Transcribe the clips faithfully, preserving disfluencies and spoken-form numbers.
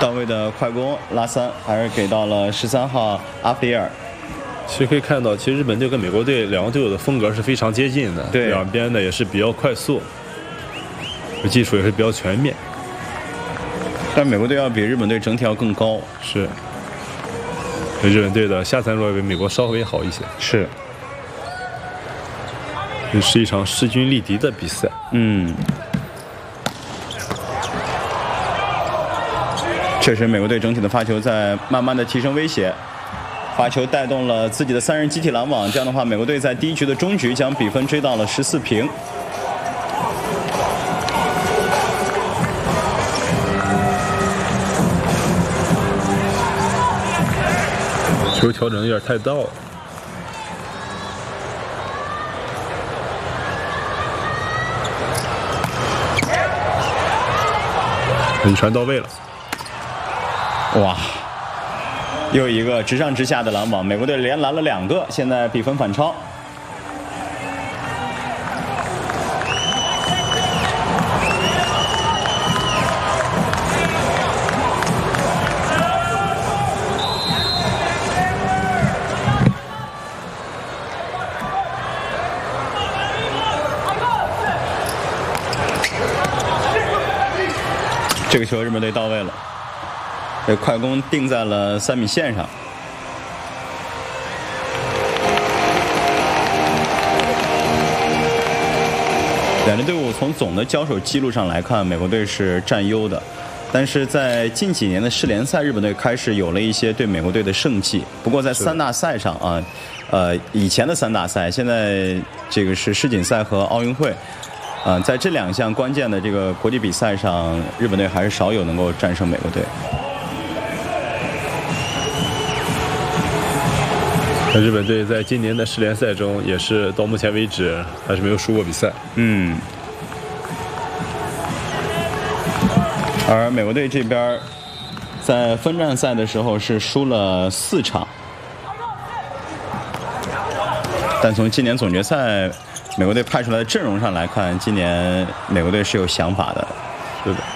到位的快攻拉三，还是给到了十三号阿弗里尔。 其实可以看到，其实日本队跟美国队两个队友的风格是非常接近的， 对， 两边呢也是比较快速，技术也是比较全面。 但美国队要比日本队整体要更高， 是。日本队的下三路比美国稍微好一些， 是。 这是一场势均力敌的比赛。 嗯，确实，美国队整体的发球在慢慢的提升威胁，发球带动了自己的三人集体拦网，这样的话，美国队在第一局的中局将比分追到了十四平。 球调整有点太到了。一传到位了， 哇！又一个直上直下的拦网，美国队连拦了两个，现在比分反超。这个球日本队到位了，这快攻定在了三米线上。两支队伍从总的交手记录上来看，美国队是占优的，但是在近几年的世联赛，日本队开始有了一些对美国队的胜绩。不过在三大赛上啊，呃，以前的三大赛，现在这个是世锦赛和奥运会。嗯、呃，在这两项关键的这个国际比赛上，日本队还是少有能够战胜美国队。 日本队在今年的世联赛中，也是到目前为止还是没有输过比赛。 嗯。而美国队这边，在分站赛的时候是输了四场，但从今年总决赛美国队派出来的阵容上来看，今年美国队是有想法的。 是的。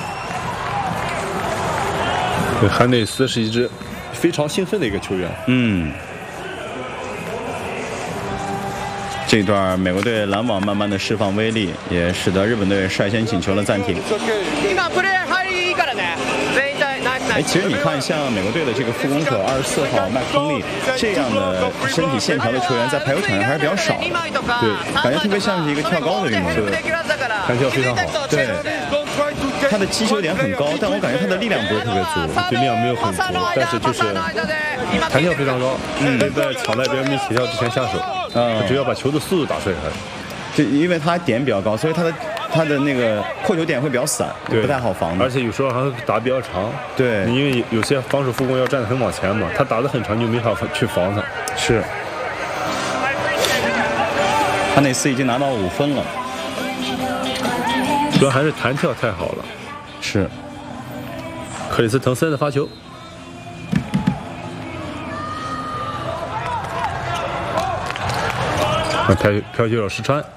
对，汉内斯是一支非常兴奋的一个球员。 嗯。这段美国队拦网慢慢的释放威力，也使得日本队率先请求了暂停。哎，其实你看，像美国队的这个副攻手二十四号麦克亨利这样的身体线条的球员，在排球场上还是比较少的。 对， 感觉特别像是一个跳高的运动员， 弹跳非常好。 对，他的击球点很高，但我感觉他的力量不是特别足， 对，力量没有很足，但是就是弹跳非常高。嗯，在抢在别人没起跳之前下手，嗯，只要把球的速度打出来， 就因为他点比较高，所以他的。他的那个扣球点会比较散，不太好防， 而且有时候还会打比较长。 对， 因为有些防守副攻要站得很往前嘛，他打得很长，就没法去防他。 是。他那次已经拿到五分了， 主要还是弹跳太好了。 是。 克里斯滕森的发球。飘飘球手石川。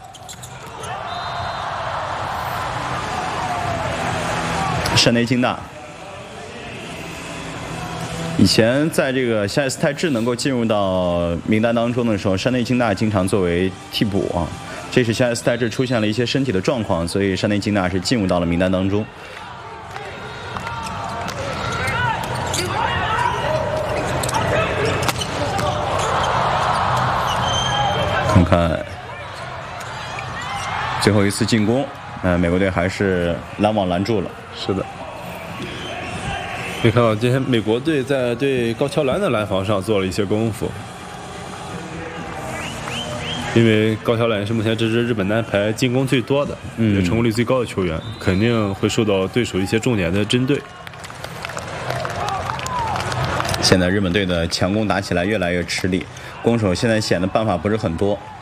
山内京大以前在这个下伊斯泰治能够进入到名单当中的时候，山内京大经常作为替补啊。这是下伊斯泰治出现了一些身体的状况，所以山内京大是进入到了名单当中。看看最后一次进攻，呃，美国队还是拦网拦住了。 是的，可以看到今天美国队在对高桥兰的拦防上做了一些功夫，因为高桥兰是目前这支日本男排进攻最多的，嗯，成功率最高的球员，肯定会受到对手一些重点的针对。 现在日本队的强攻打起来越来越吃力，攻手现在显得办法不是很多。